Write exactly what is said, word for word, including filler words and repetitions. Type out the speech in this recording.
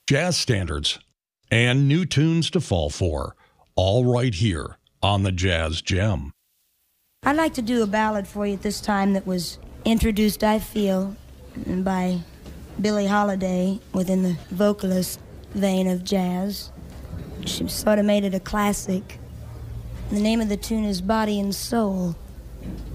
jazz standards, and new tunes to fall for, all right here on the Jazz Gem. I'd like to do a ballad for you at this time that was introduced, I feel, by Billie Holiday within the vocalist vein of jazz. She sort of made it a classic. The name of the tune is Body and Soul.